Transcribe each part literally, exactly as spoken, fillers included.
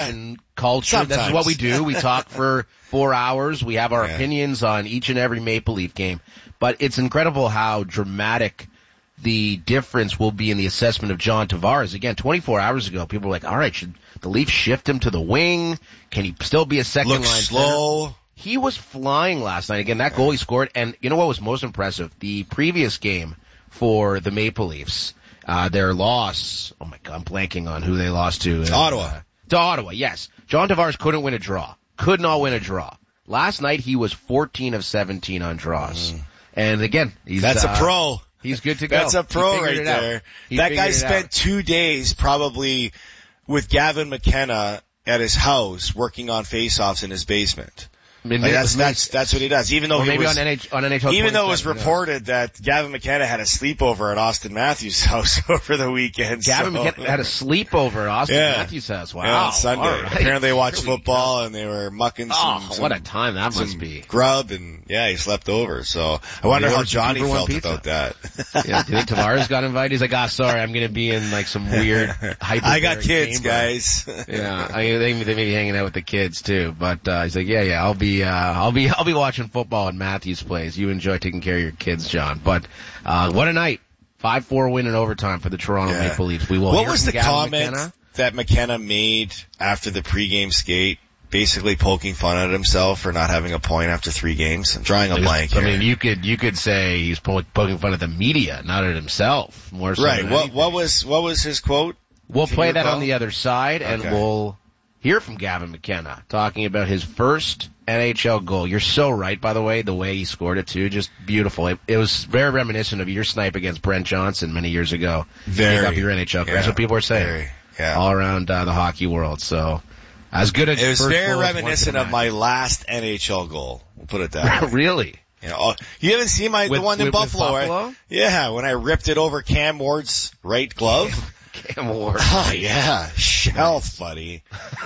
and culture. Sometimes. This is what we do. We talk for four hours. We have our yeah. opinions on each and every Maple Leaf game. But it's incredible how dramatic the difference will be in the assessment of John Tavares. Again, twenty-four hours ago, people were like, all right, should the Leafs shift him to the wing? Can he still be a second Look line slow. center? He was flying last night. Again, that goal he scored. And you know what was most impressive? The previous game for the Maple Leafs, uh, their loss. Oh my God, I'm blanking on who they lost to. To Ottawa. Uh, to Ottawa, yes. John Tavares couldn't win a draw. Could not win a draw. Last night he was fourteen of seventeen on draws. Mm. And again, he's, That's uh, a pro. He's good to go. That's a pro right there. That guy spent out. two days probably with Gavin McKenna at his house working on face-offs in his basement. Maybe, like that's, that's, that's what he does. Even though or he maybe was, on, N H, on N H L even though it was yeah. reported that Gavin McKenna had a sleepover at Austin Matthews' house over the weekend. Gavin so. McKenna had a sleepover at Austin yeah. Matthews' house. Wow. Yeah, on Sunday. All right. Apparently they watched really football go. and they were mucking oh, some, some what a time that some must be. grub and yeah, he slept over. So I wonder he how Johnny felt pizza. about that. yeah, do you think Tavares got invited? He's like, ah, oh, sorry, I'm going to be in like some weird hyperbaric I got kids, chamber. guys. yeah, I mean, they, they may be hanging out with the kids too, but uh, he's like, yeah, yeah, I'll be, uh, I'll be, I'll be watching football in Matthews Place. You enjoy taking care of your kids, John. But uh, what a night! five four win in overtime for the Toronto yeah. Maple Leafs. We will. What hear was from the Gavin comment McKenna. that McKenna made after the pregame skate? Basically poking fun at himself for not having a point after three games. I'm drawing a was, blank I here. mean, you could you could say he's po- poking fun at the media, not at himself. More so right. than What anything. what was what was his quote? We'll Can play you that recall? on the other side, and Okay. we'll hear from Gavin McKenna talking about his first N H L goal. You're so right, by the way, the way he scored it too, just beautiful. It, it was very reminiscent of your snipe against Brent Johnson many years ago. Very. Pick up your N H L career. That's Yeah. what people are saying. Very. Yeah. All around uh, the hockey world. So, as good a It was first very goal as one reminiscent can of my last N H L goal. We'll put it that way. imagine. Really? You know, oh, you haven't seen my With- the one in with- with Buffalo, right? Buffalo? Yeah, when I ripped it over Cam Ward's right glove. Cam Ward. Oh yeah, shelf, buddy.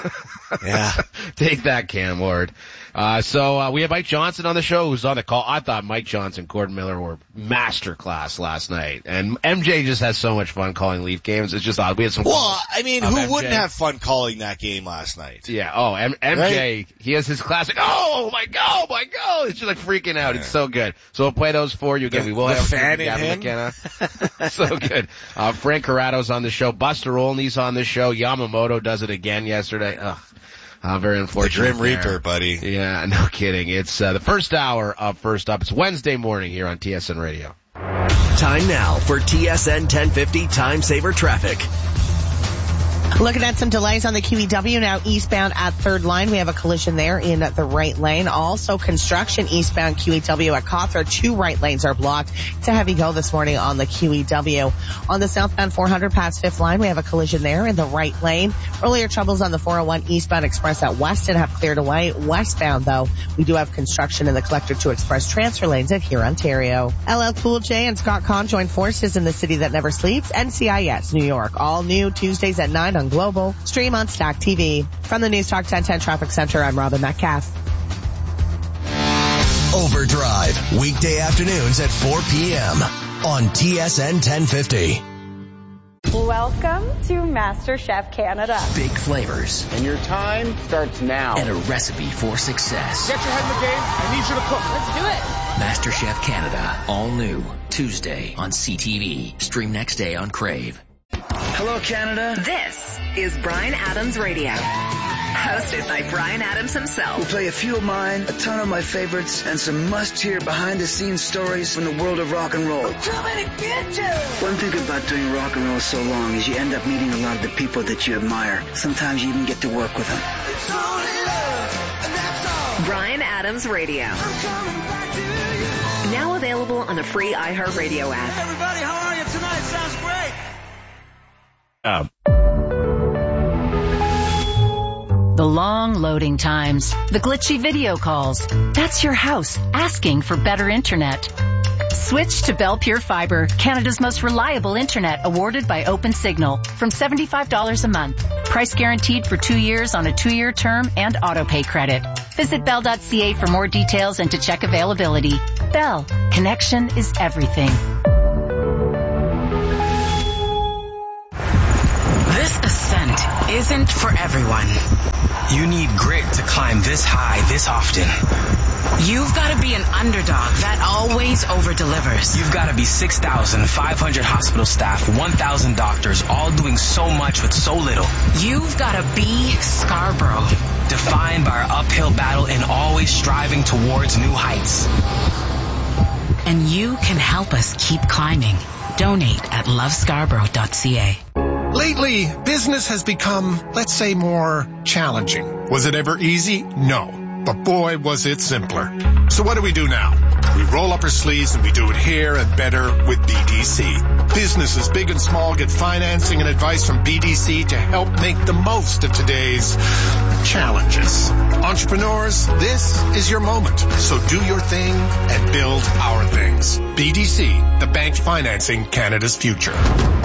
Yeah. Take that, Cam Ward. Uh, so, uh, we have Mike Johnson on the show who's on the call. I thought Mike Johnson, Gordon Miller were masterclass last night. And M J just has so much fun calling Leaf games. It's just odd. We had some Well, I mean, of who M J. wouldn't have fun calling that game last night? Yeah. Oh, M- MJ, Right? he has his classic, oh my God, oh my God. It's just like freaking out. It's so good. So we'll play those for you again. The- we will the have fan in Gavin him? McKenna. So good. Uh, Frank Corrado's on the show. Buster Olney's on the show. Yamamoto does it again yesterday. Ugh. Uh, very The unfortunate. Grim there. Reaper, buddy. Yeah, no kidding. It's uh, the first hour of First Up. It's Wednesday morning here on T S N Radio. Time now for T S N ten fifty Time Saver Traffic. Looking at some delays on the Q E W now eastbound at Third Line. We have a collision there in the right lane. Also construction eastbound Q E W at Cawthra. Two right lanes are blocked. It's a heavy go this morning on the Q E W. On the southbound four hundred past Fifth Line, we have a collision there in the right lane. Earlier troubles on the four oh one eastbound express at Weston have cleared away. Westbound though, we do have construction in the Collector two Express transfer lanes at here, Ontario. L L Cool J and Scott Conn join forces in the city that never sleeps. N C I S New York. All new Tuesdays at nine on Global. Stream on Stack T V. From the News Talk ten ten Traffic Center, I'm Robin Metcalf. Overdrive, weekday afternoons at four p.m. on T S N ten fifty. Welcome to MasterChef Canada. Big flavors And your time starts now. and a recipe for success. Get your head in the game. I need you to cook. Let's do it. MasterChef Canada, all new, Tuesday on C T V. Stream next day on Crave. Hello, Canada. This is Bryan Adams Radio, hosted by Bryan Adams We'll himself. play a few of mine, a ton of my favorites, and some must-hear behind-the-scenes stories from the world of rock and roll. One thing about doing rock and roll so long is you end up meeting a lot of the people that you admire. Sometimes you even get to work with them. Bryan Adams Radio. Now available on the free iHeartRadio app. Everybody, how are you tonight? Sounds great. Um, The long loading times, the glitchy video calls. That's your house asking for better internet. Switch to Bell Pure Fiber, Canada's most reliable internet, awarded by OpenSignal, from seventy-five dollars a month. Price guaranteed for two years on a two-year term and auto-pay credit. Visit bell dot c a for more details and to check availability. Bell, connection is everything. This ascent isn't for everyone. You need grit to climb this high this often. You've got to be an underdog that always over-delivers. You've got to be six thousand five hundred hospital staff, one thousand doctors, all doing so much with so little. You've got to be Scarborough. Defined by our uphill battle and always striving towards new heights. And you can help us keep climbing. Donate at love scarborough dot c a. Lately, business has become, let's say, more challenging. Was it ever easy? No. But boy, was it simpler. So what do we do now? We roll up our sleeves and we do it here and better with B D C. Businesses big and small get financing and advice from B D C to help make the most of today's challenges. Entrepreneurs, this is your moment. So do your thing and build our things. B D C, the bank financing Canada's future.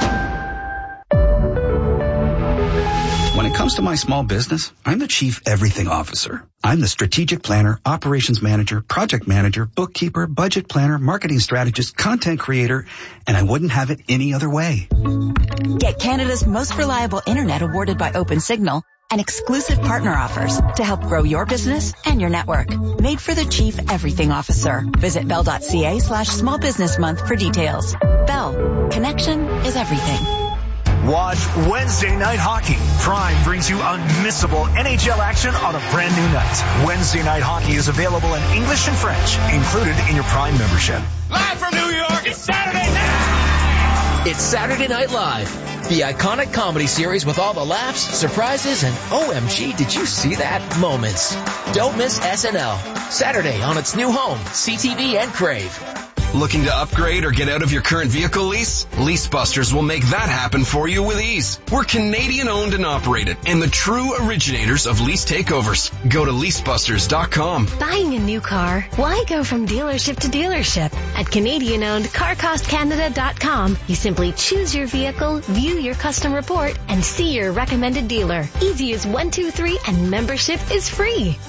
When it comes to my small business, I'm the Chief Everything Officer. I'm the strategic planner, operations manager, project manager, bookkeeper, budget planner, marketing strategist, content creator, and I wouldn't have it any other way. Get Canada's most reliable internet awarded by OpenSignal and exclusive partner offers to help grow your business and your network. Made for the Chief Everything Officer. Visit bell.ca slash small business month for details. Bell. Connection is everything. Watch Wednesday Night Hockey. Prime brings you unmissable N H L action on a brand new night. Wednesday Night Hockey is available in English and French, included in your Prime membership. Live from New York, it's Saturday night! It's Saturday Night Live, the iconic comedy series with all the laughs, surprises, and O M G, did you see that moments. Don't miss S N L. Saturday on its new home, C T V and Crave. Looking to upgrade or get out of your current vehicle lease? LeaseBusters will make that happen for you with ease. We're Canadian owned and operated and the true originators of lease takeovers. Go to lease busters dot com. Buying a new car? Why go from dealership to dealership? At Canadian owned car cost canada dot com, you simply choose your vehicle, view your custom report, and see your recommended dealer. Easy as one, two, three, and membership is free.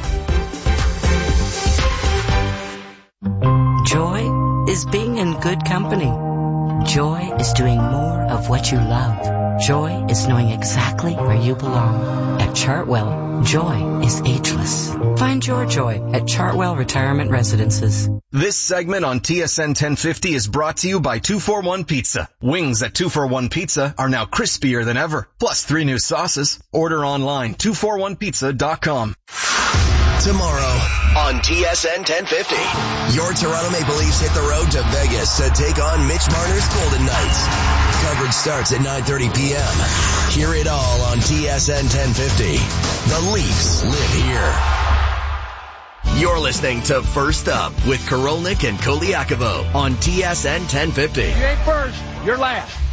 Joy is being in good company. Joy is doing more of what you love. Joy is knowing exactly where you belong. At Chartwell, joy is ageless. Find your joy at Chartwell Retirement Residences. This segment on T S N ten fifty is brought to you by two forty-one Pizza. Wings at two forty-one Pizza are now crispier than ever. Plus three new sauces. Order online, two forty-one pizza dot com. Tomorrow on T S N ten fifty, your Toronto Maple Leafs hit the road to Vegas to take on Mitch Marner's Golden Knights. Coverage starts at nine thirty p.m. Hear it all on T S N ten fifty. The Leafs live here. You're listening to First Up with Korolnik and Koliakovo on T S N ten fifty. You ain't first, you're last.